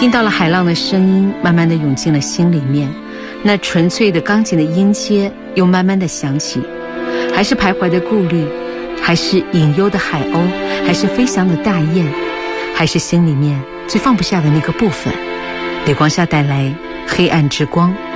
听到了海浪的声音，慢慢地涌进了心里面。那纯粹的钢琴的音阶又慢慢地响起，还是徘徊的顾虑，还是隐忧的海鸥，还是飞翔的大雁，还是心里面最放不下的那个部分。李光夏带来黑暗之光。